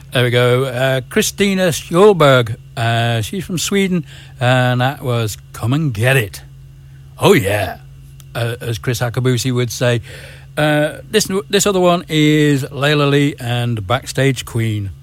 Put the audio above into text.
There we go. Christina Schulberg. She's from Sweden, and that was Come and Get It. Oh, yeah, as Chris Akabusi would say. This other one is Layla Lee and Backstage Queen.